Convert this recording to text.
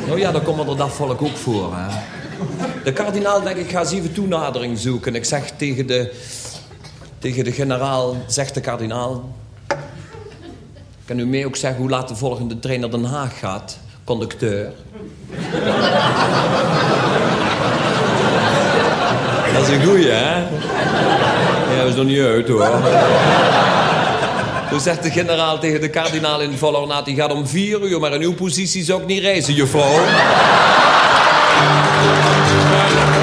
Nou ja, dat komt er dat volk ook voor, hè. De kardinaal denkt, ik ga eens even toenadering zoeken. Ik zeg tegen de generaal, zegt de kardinaal... Kan u mij ook zeggen hoe laat de volgende trein naar Den Haag gaat? Conducteur. Dat is een goeie, hè? Ja, dat is nog niet uit, hoor. Toen zegt de generaal tegen de kardinaal in volle ornaat... Die gaat om 4 uur, maar in uw positie zou ik niet reizen, juffrouw.